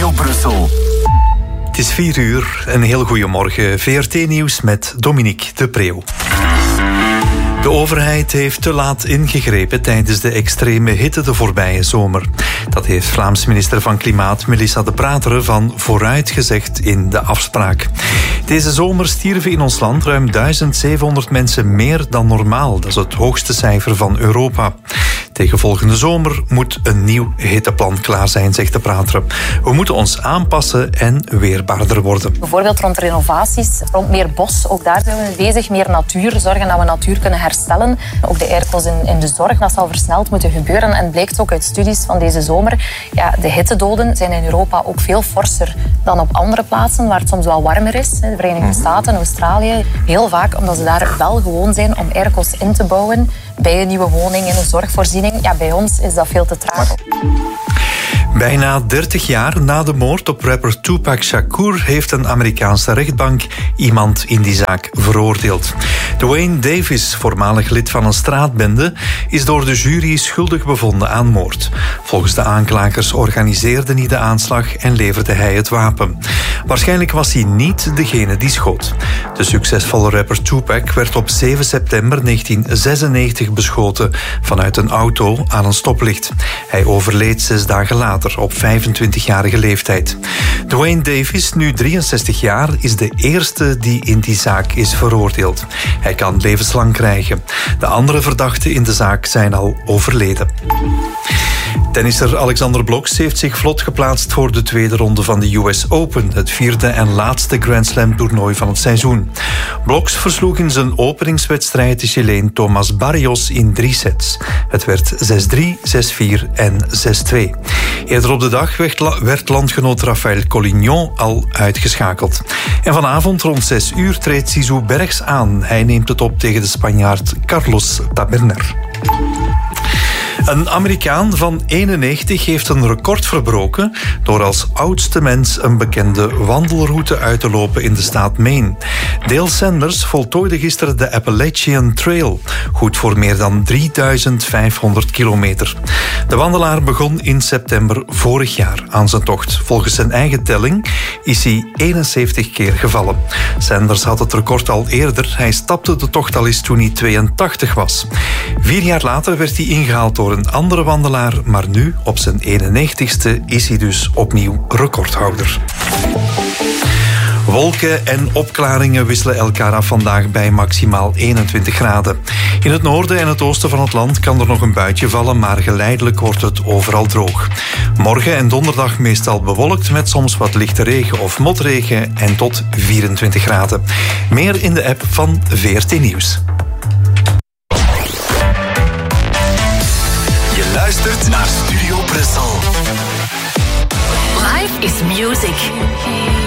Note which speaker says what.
Speaker 1: Studio Brussel.
Speaker 2: Het is 4:00, een heel goede morgen. VRT-nieuws met Dominique de Preeuw. De overheid heeft te laat ingegrepen tijdens de extreme hitte de voorbije zomer. Dat heeft Vlaams minister van Klimaat Melissa De Prateren van Vooruit gezegd in de afspraak. Deze zomer stierven in ons land ruim 1700 mensen meer dan normaal. Dat is het hoogste cijfer van Europa. Tegen volgende zomer moet een nieuw hitteplan klaar zijn, zegt De Prateren. We moeten ons aanpassen en weerbaarder worden.
Speaker 3: Bijvoorbeeld rond renovaties, rond meer bos. Ook daar zijn we bezig. Meer natuur, zorgen dat we natuur kunnen herstellen. Ook de airco's in de zorg, dat zal versneld moeten gebeuren. En blijkt ook uit studies van deze zomer, ja, de hittedoden zijn in Europa ook veel forser dan op andere plaatsen, waar het soms wel warmer is. De Verenigde Staten, Australië. Heel vaak omdat ze daar wel gewoon zijn om airco's in te bouwen bij een nieuwe woning, in een zorgvoorziening. Ja, bij ons is dat veel te traag.
Speaker 2: Bijna 30 jaar na de moord op rapper Tupac Shakur heeft een Amerikaanse rechtbank iemand in die zaak veroordeeld. Dwayne Davis, voormalig lid van een straatbende, is door de jury schuldig bevonden aan moord. Volgens de aanklagers organiseerde hij de aanslag en leverde hij het wapen. Waarschijnlijk was hij niet degene die schoot. De succesvolle rapper Tupac werd op 7 september 1996 beschoten vanuit een auto aan een stoplicht. Hij overleed 6 dagen later op 25-jarige leeftijd. Dwayne Davis, nu 63 jaar, is de eerste die in die zaak is veroordeeld. Hij kan levenslang krijgen. De andere verdachten in de zaak zijn al overleden. Tennisser Alexander Bloksch heeft zich vlot geplaatst voor de tweede ronde van de US Open, het 4e en laatste Grand Slam toernooi van het seizoen. Bloksch versloeg in zijn openingswedstrijd de Chileen Tomás Barrios in 3 sets. Het werd 6-3, 6-4 en 6-2. Eerder op de dag werd landgenoot Rafael Collignon al uitgeschakeld. En vanavond rond 6 uur treedt Zizou Bergs aan. Hij neemt het op tegen de Spanjaard Carlos Taberner. Een Amerikaan van 91 heeft een record verbroken door als oudste mens een bekende wandelroute uit te lopen in de staat Maine. Dale Sanders voltooide gisteren de Appalachian Trail, goed voor meer dan 3500 kilometer. De wandelaar begon in september vorig jaar aan zijn tocht. Volgens zijn eigen telling is hij 71 keer gevallen. Sanders had het record al eerder. Hij stapte de tocht al eens toen hij 82 was. 4 jaar later werd hij ingehaald door een andere wandelaar, maar nu, op zijn 91ste, is hij dus opnieuw recordhouder. Wolken en opklaringen wisselen elkaar af vandaag bij maximaal 21 graden. In het noorden en het oosten van het land kan er nog een buitje vallen, maar geleidelijk wordt het overal droog. Morgen en donderdag meestal bewolkt met soms wat lichte regen of motregen en tot 24 graden. Meer in de app van VRT Nieuws.
Speaker 1: Je luistert naar Studio Brussel.
Speaker 4: Life is music.